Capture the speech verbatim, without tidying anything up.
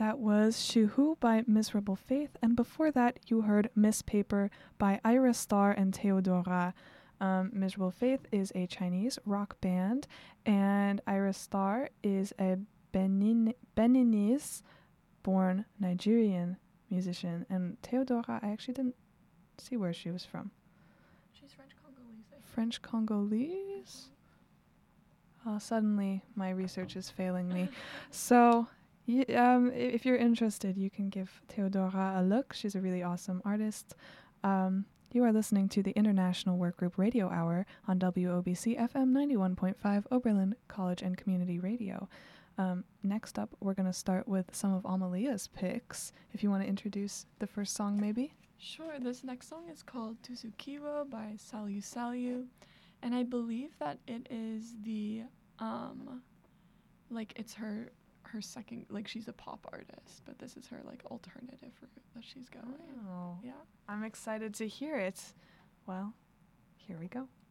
That was Shuhu by Miserable Faith, and before that you heard Miss Paper by Ira Star and Theodora. Um, Miserable Faith is a Chinese rock band, and Ira Star is a Benin- Beninese-born Nigerian musician, and Theodora, I actually didn't see where she was from. She's French Congolese. I think. French Congolese? Uh, suddenly, my research is failing me. So, y- um, i- if you're interested, you can give Theodora a look. She's a really awesome artist. Um, you are listening to the International Workgroup Radio Hour on W O B C F M ninety-one point five Oberlin College and Community Radio. Um, next up, we're going to start with some of Amalia's picks. If you want to introduce the first song, maybe? Sure, this next song is called Tusukiwa by Salyu Salyu, and I believe that it is the, um, like, it's her, her second, like, she's a pop artist, but this is her, like, alternative route that she's going. Oh, Yeah. I'm excited to hear it. Well, here we go.